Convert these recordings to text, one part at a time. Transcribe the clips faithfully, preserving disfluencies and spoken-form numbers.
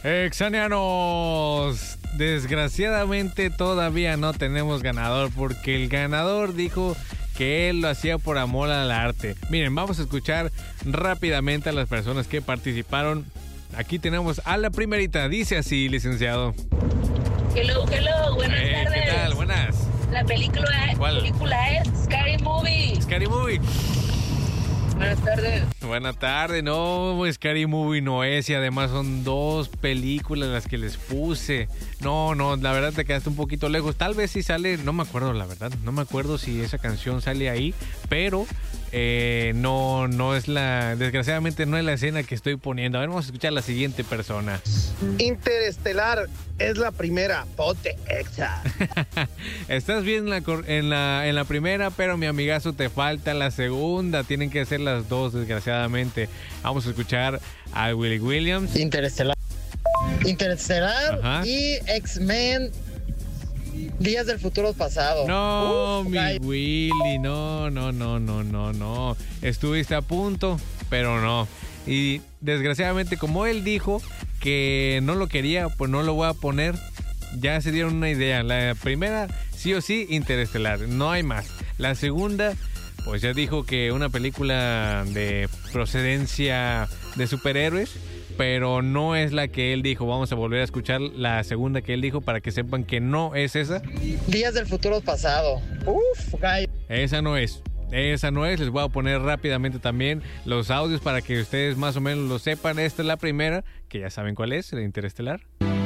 Exanianos, desgraciadamente todavía no tenemos ganador porque el ganador dijo que él lo hacía por amor al arte. Miren, vamos a escuchar rápidamente a las personas que participaron. Aquí tenemos a la primerita, dice así, licenciado. Hello, hello, buenas eh, tardes. ¿Qué tal? Buenas. La película, ¿Cuál? película es Scary Movie. Scary Movie. Buenas tardes. Buenas tardes, no, Scary Movie no es, y además son dos películas las que les puse. No, no, la verdad te quedaste un poquito lejos. Tal vez sí sale, no me acuerdo la verdad, no me acuerdo si esa canción sale ahí, pero eh, no, no es la, desgraciadamente no es la escena que estoy poniendo. A ver, vamos a escuchar a la siguiente persona. Interestelar es la primera, ponte exa. Estás bien en la, en, la, en la primera, pero mi amigazo te falta la segunda. Tienen que ser las dos, desgraciadamente. Vamos a escuchar a Willy Williams. Interestelar. Interestelar Ajá. y X-Men Días del Futuro Pasado. No, Uf, mi ay. Willy, no, no, no, no, no, no. Estuviste a punto, pero no. Y desgraciadamente, como él dijo que no lo quería, pues no lo voy a poner. Ya se dieron una idea. La primera, sí o sí, Interestelar. No hay más. La segunda, pues ya dijo que una película de procedencia de superhéroes, pero no es la que él dijo. Vamos a volver a escuchar la segunda que él dijo para que sepan que no es esa. Días del Futuro Pasado. Uf, gallo. Esa no es. Esa no es. Les voy a poner rápidamente también los audios para que ustedes más o menos lo sepan. Esta es la primera, que ya saben cuál es, la Interestelar.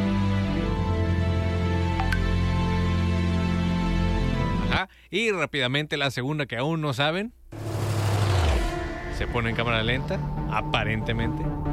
Ajá. Y rápidamente la segunda, que aún no saben. Se pone en cámara lenta, aparentemente.